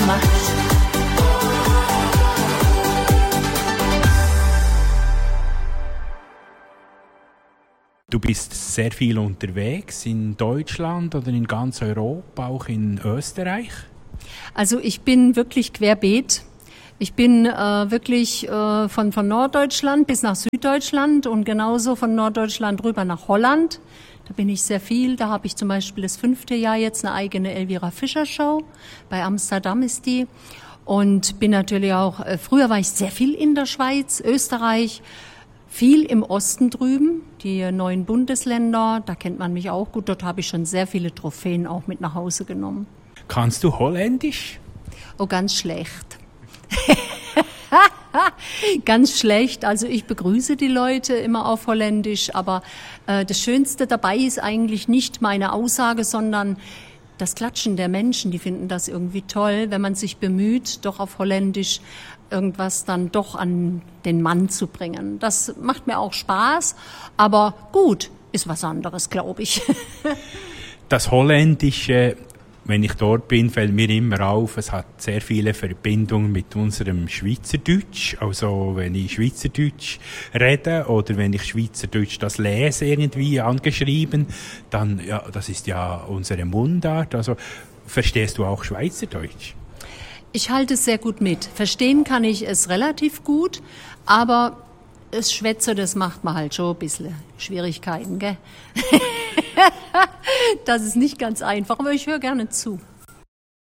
gemacht. Du bist sehr viel unterwegs in Deutschland oder in ganz Europa, auch in Österreich? Also ich bin wirklich querbeet. Ich bin wirklich von Norddeutschland bis nach Süddeutschland und genauso von Norddeutschland rüber nach Holland. Da bin ich sehr viel. Da habe ich zum Beispiel das 5. Jahr jetzt eine eigene Elvira Fischer Show. Bei Amsterdam ist die. Und bin natürlich auch, früher war ich sehr viel in der Schweiz, Österreich, viel im Osten drüben, die 9 Bundesländer. Da kennt man mich auch gut. Dort habe ich schon sehr viele Trophäen auch mit nach Hause genommen. Kannst du Holländisch? Oh, ganz schlecht. Ganz schlecht. Also ich begrüße die Leute immer auf Holländisch, aber das Schönste dabei ist eigentlich nicht meine Aussage, sondern das Klatschen der Menschen. Die finden das irgendwie toll, wenn man sich bemüht, doch auf Holländisch irgendwas dann doch an den Mann zu bringen. Das macht mir auch Spaß, aber gut, ist was anderes, glaube ich. Das Holländische, wenn ich dort bin, fällt mir immer auf, es hat sehr viele Verbindungen mit unserem Schweizerdeutsch. Also wenn ich Schweizerdeutsch rede oder wenn ich Schweizerdeutsch das lese irgendwie angeschrieben, dann, ja, das ist ja unsere Mundart. Also verstehst du auch Schweizerdeutsch? Ich halte es sehr gut mit. Verstehen kann ich es relativ gut, aber das Schwätze, das macht mir halt schon ein bisschen Schwierigkeiten, gell? Das ist nicht ganz einfach, aber ich höre gerne zu.